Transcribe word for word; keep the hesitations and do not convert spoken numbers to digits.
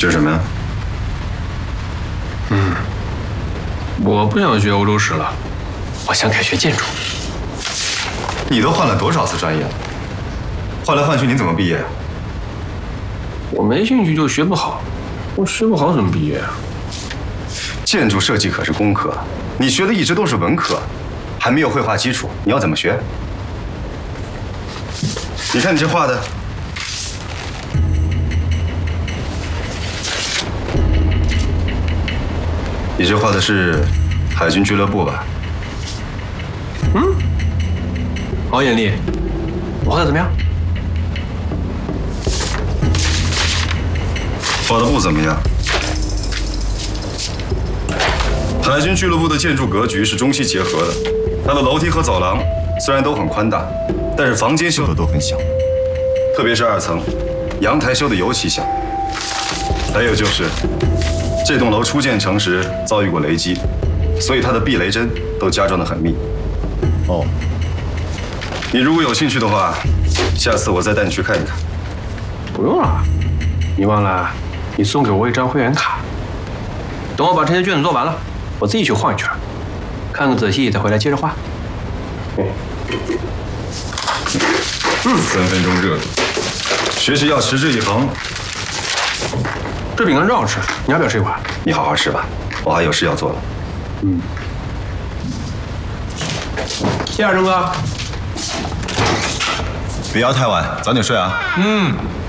这是什么呀？ 嗯，我不想学欧洲史了，我想改学建筑。 你都换了多少次专业了？换来换去，你怎么毕业啊？ 我没兴趣就学不好，我学不好怎么毕业啊？ 建筑设计可是工科，你学的一直都是文科，还没有绘画基础，你要怎么学？你看你这画的，你这画的是海军俱乐部吧？ 嗯，好眼力，我画的怎么样？ 画的不怎么样。海军俱乐部的建筑格局是中西结合的，它的楼梯和走廊虽然都很宽大，但是房间修的都很小，特别是二层，阳台修的尤其小。还有就是，这栋楼初建成时遭遇过雷击，所以它的避雷针都加装得很密。哦，你如果有兴趣的话，下次我再带你去看一看。 不用了，你忘了，你送给我一张会员卡。等我把这些卷子做完了，我自己去晃一圈，看个仔细再回来接着画。嗯， 三分钟热度，学习要持之以恒。 这饼干真好吃，你要不要吃一块？ 你好好吃吧，我还有事要做了。 嗯，谢谢二成哥。 别熬太晚，早点睡啊。 嗯。